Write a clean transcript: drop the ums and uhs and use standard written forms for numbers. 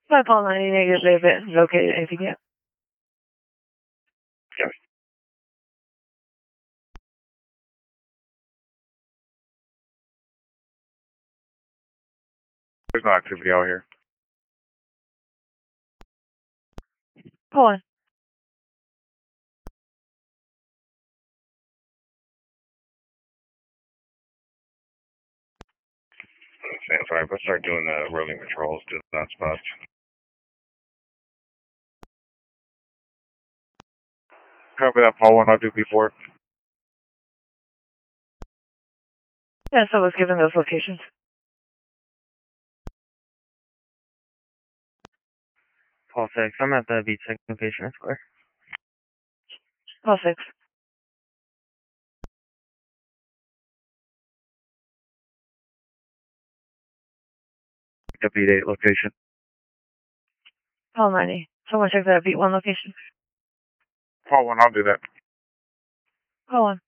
My Paul 90 negative, is located anything yet? Yes. There's no activity out here. Paul 1. Sorry, let's start doing rolling patrols to that spot. Copy that, Paul 1, I'll do before. Yes, I was given those locations. Paul 6, I'm at the B6 location, that's clear. Paul 6. Beat 8 location. Paul 90. Someone check that beat 1 location. Paul 1, I'll do that. Paul 1.